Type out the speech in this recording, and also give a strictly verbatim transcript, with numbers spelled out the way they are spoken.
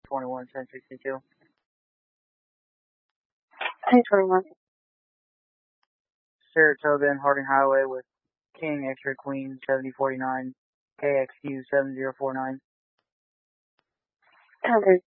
twenty-one, ten sixty-two. ten twenty-one. Saratoga and Harding Highway with King X-Ray Queen seventy forty-nine, K X Q seven zero four nine. Okay.